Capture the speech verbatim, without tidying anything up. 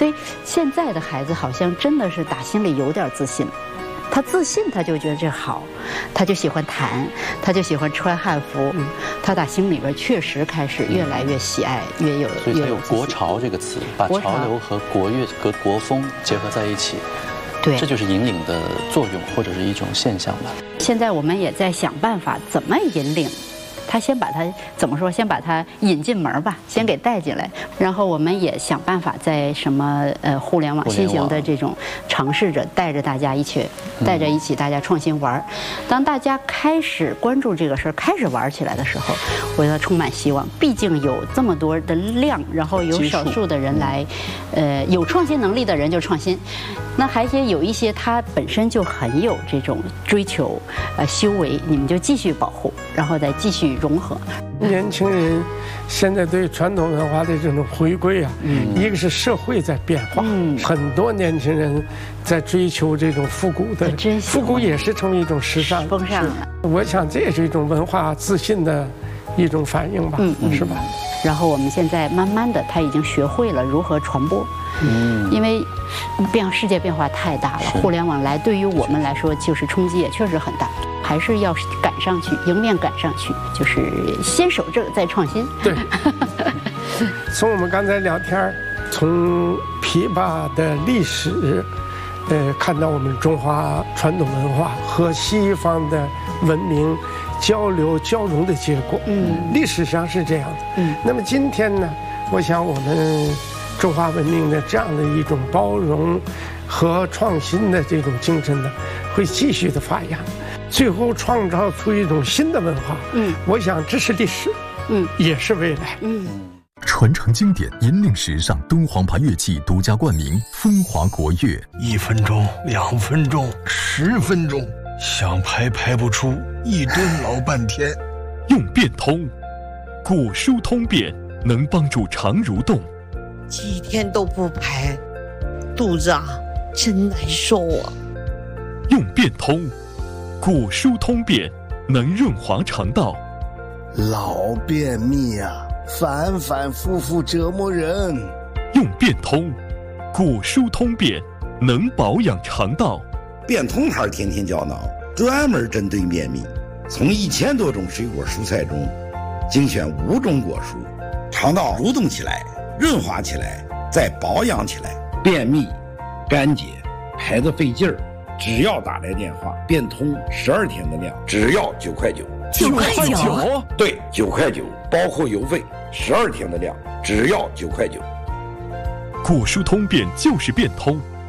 所以现在的孩子好像真的是打心里有点自信。他自信，他就觉得这好，他就喜欢弹，他就喜欢穿汉服，嗯、他打心里边确实开始越来越喜爱，嗯、越有所以才有“国潮”这个词，把潮流和国乐和国风结合在一起。对，这就是引领的作用，或者是一种现象吧。 现在我们也在想办法怎么引领。他先把他怎么说？先把他引进门吧，先给带进来，然后我们也想办法在什么呃互联网新型的这种尝试着带着大家一起带着一起大家创新玩。当大家开始关注这个事儿，开始玩起来的时候，我觉得充满希望。毕竟有这么多的量，然后有少数的人来，呃，有创新能力的人就创新。那还也有一些他本身就很有这种追求，呃，修为，你们就继续保护，然后再继续融合。 年轻人现在对传统文化的这种回归啊，嗯、一个是社会在变化，嗯、很多年轻人在追求这种复古的，复古也是成为一种时尚风尚了。 我想这也是一种文化自信的一种反应吧，嗯嗯、是吧？ 然后我们现在慢慢的，他已经学会了如何传播，嗯，因为变世界变化太大了，互联网来对于我们来说就是冲击也确实很大，还是要赶上去，迎面赶上去，就是先守正再创新。 对，从我们刚才聊天，从琵琶的历史，呃，看到我们中华传统文化和西方的文明交流交融的结果，嗯，历史上是这样的，嗯，那么今天呢，我想我们中华文明的这样的一种包容和创新的这种精神呢，会继续的发扬，最后创造出一种新的文化，嗯，我想这是历史，嗯，也是未来，嗯。 传承经典，引领时尚，敦煌牌乐器独家冠名风华国乐。 一分钟，两分钟，十分钟，想排排不出，一蹲老半天。 用变通，古书通变能帮助肠蠕动。 几天都不排，肚子啊真难受啊。 用变通，古书通变能润滑肠道。 老便秘啊，反反复复折磨人。 用变通，古书通便能保养肠道。 变通牌天天胶囊专门针对便秘，从一千多种水果蔬菜中精选五种果蔬，肠道蠕动起来，润滑起来，再保养起来。便秘、干结、排得费劲儿，只要打来电话，变通十二天的量，只要九块九。 九块九？ 对，九块九，包括邮费，十二天的量，只要九块九。 古书通便就是变通，